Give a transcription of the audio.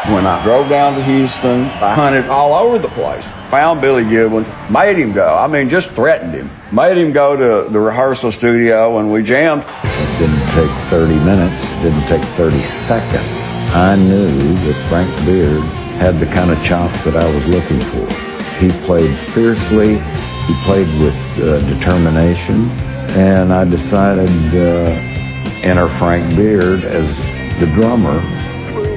When I drove down to Houston, I hunted all over the place. Found Billy Gibbons, made him go. I mean, just threatened him. Made him go to the rehearsal studio, and we jammed. It didn't take 30 minutes, didn't take 30 seconds. I knew that Frank Beard had the kind of chops that I was looking for. He played fiercely, he played with determination, and I decided to enter Frank Beard as the drummer